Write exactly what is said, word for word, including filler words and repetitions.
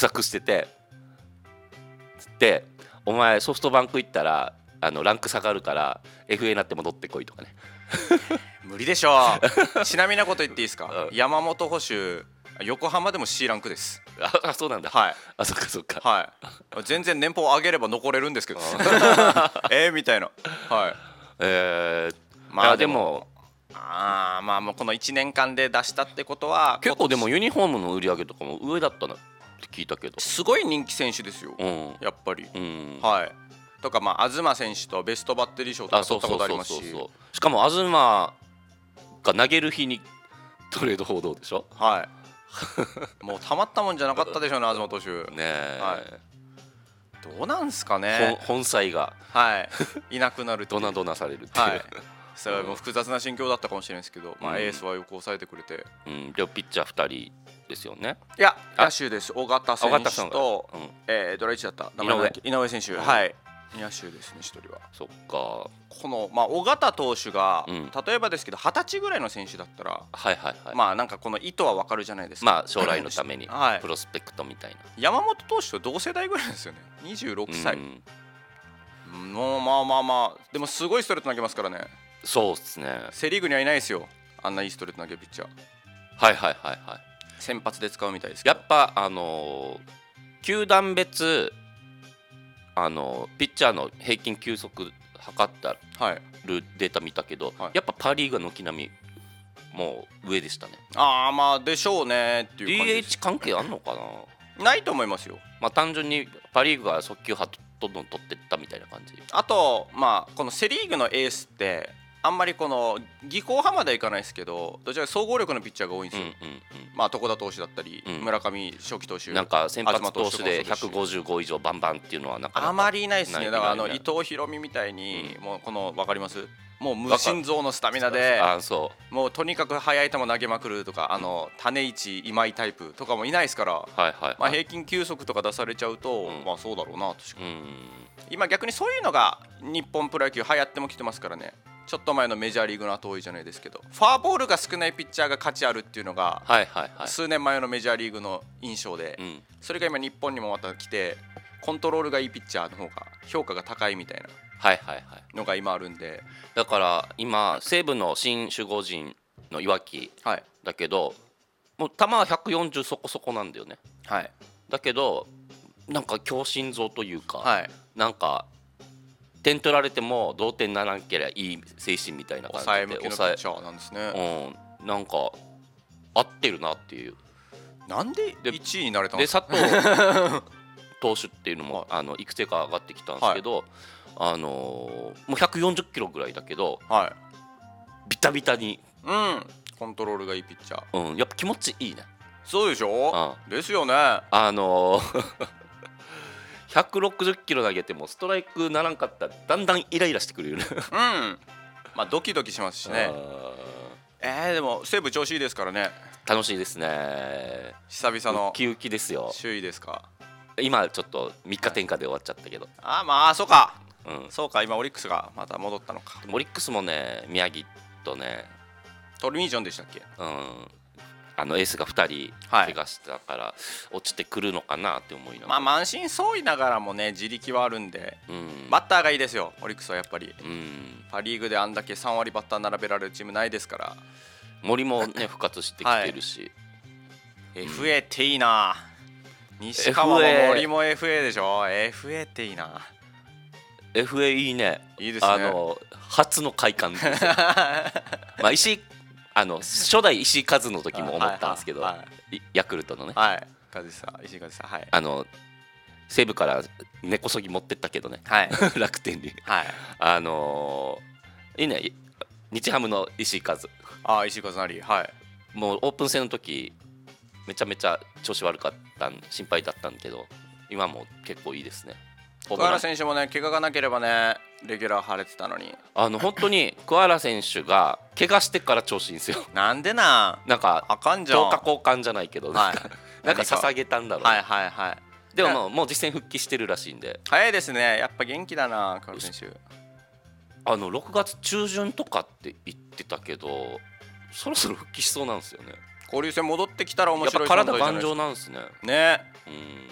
サクしてて、でお前ソフトバンク行ったらあのランク下がるから エフエー になって戻ってこいとかね。 無理でしょう。ちなみなこと言っていいですか、うん、山本捕手横浜でも C ランクです。 あ、そうなんだ。 はい。 あ、そっかそっか。 はい。全然年俸上げれば残れるんですけど。えーみたいな。はい。 えー、まあでも、 ああまあもうこのいちねんかんで出したってことは結構でもユニフォームの売り上げとかも上だったなって聞いたけど、 すごい人気選手ですよ。うん、やっぱり。うん、はい。とかまあ東選手とベストバッテリー賞とか取ったことありますし、 しかも東が投げる日にトレード報道でしょ。 はい。もうたまったもんじゃなかったでしょうね、東投手。ねえ、 はい、どうなんすかね。 本妻が、 はい、いなくなるドナドナされるっていう、はい、 それはもう複雑な心境だったかもしれないですけど、うん、まあ、エースはよく抑えてくれて、 うん、でもピッチャーふたりですよね。 いや、野手です。尾形選手と、うん、えー、ドライチだった井上、井上選手、うん、はい、野手ですね、一人は。 そっか。 この、まあ、尾形投手が、うん、例えばですけどはたちぐらいの選手だったら、 はいはいはい、 まあなんかこの意図は分かるじゃないですか。 まあ将来のためにプロスペクトみたいな、はい、 山本投手と同世代ぐらいですよね。にじゅうろくさい、うん、もうまあまあまあでもすごいストレート投げますからね。 そうですね。 セリーグにはいないですよ、あんないいストレート投げるピッチャー。 はいはいはいはい。 先発で使うみたいですけど、 やっぱあのー、球団別あのー、ピッチャーの平均球速測ったるデータ見たけど、はい、やっぱパ・リーグの軒並みもう上でしたね。 ああまあでしょうねっていう感じです。 ディーエイチ 関係あんのかな。 ないと思いますよ。 まあ単純にパ・リーグが速球派どんどん取ってったみたいな感じ。 あとまあこのセ・リーグのエースってあんまりこの技巧派まではいかないですけど、どちらか総合力のピッチャーが多いんですよ。うんうんうん、まあ床田投手だったり、うん、村上初期投手、 なんか先発投手でひゃくごじゅうご以上バンバンっていうのはなかなかあまりいないですね。だからあの伊藤大海みたいに、うん、もうこの分かります、もう無心臓のスタミナで、 あそうもうとにかく速い球投げまくるとか、あの種市今井タイプとかもいないですから、はいはいはい、まあ、平均球速とか出されちゃうと、うん、まあそうだろうな確かに、うん、今逆にそういうのが日本プロ野球流行ってもきてますからね。ちょっと前のメジャーリーグの後追いじゃないですけど、フォアボールが少ないピッチャーが価値あるっていうのが、はいはいはい、数年前のメジャーリーグの印象で、うん、それが今日本にもまた来て、コントロールがいいピッチャーの方が評価が高いみたいなのが今あるんで、はいはいはい、 だから今西武の新守護神の岩城だけど、はい、もう球はひゃくよんじゅうそこそこなんだよね、はい、だけどなんか強心臓というか、はい、なんか点取られても同点ならんけりゃいい精神みたいな感じで抑え向きのピッチャーなんですね。 うん、なんか合ってるなっていう。 なんでいちいになれたんですか。 で佐藤投手っていうのも、はい、あの育成から上がってきたんですけど、はい、あのー、もうひゃくよんじゅっキロぐらいだけど、はい、ビタビタに、 うん、コントロールがいいピッチャー、うん、やっぱ気持ちいいね。 そうでしょ、うん、ですよね。 あのーひゃくろくじゅっキロ投げてもストライクならんかったらだんだんイライラしてくるよね。うん、 まあドキドキしますしね。えー、でも西武調子いいですからね。 楽しいですね。 久々のウキウキですよ。 首位ですか。 今ちょっとみっか天下で終わっちゃったけど、 はい、あまあそうか、うん、そうか。今オリックスがまた戻ったのか。 オリックスもね、宮城とねトルミージョンでしたっけ、 うん、あのエースがふたり怪我したから落ちてくるのかなって思いながら、 まあ満身創痍ながらもね自力はあるんで、うん、バッターがいいですよオリックスはやっぱり、うん、パ・リーグであんだけさんわりバッター並べられるチームないですから。 森もね復活してきてるし、 はい、エフエー っていいな。西川も森も エフエー でしょ。 エフエー っていいな。 エフエー いいね。 いいですね。 あの初の快感ですよまあ石井あの初代石井和の時も思ったんですけど、はいはい、ヤクルトのね、 はい、和さん石井和さん、はい、 あの西武から根こそぎ持ってったけどね、はい、楽天に、はい、あのー、いいね。日ハムの石井和、 ああ石井和なり、はい、 もうオープン戦の時めちゃめちゃ調子悪かったん心配だったんだけど今も結構いいですね。 桑原選手もね怪我がなければねレギュラー張れてたのに、 あの本当に桑原選手が怪我してから調子いいんですよ。 なんでな。 なんかあかんじゃん。 強化交換じゃないけど、はい、なんか捧げたんだろう、ね、 はいはいはい。 でももう、もう実戦復帰してるらしいんで早いですね。やっぱ元気だな桑原選手。 あのろくがつ中旬とかって言ってたけどそろそろ復帰しそうなんですよね。 交流戦戻ってきたら面白い存在じゃないですか。 やっぱ体頑丈なんですね。 ね、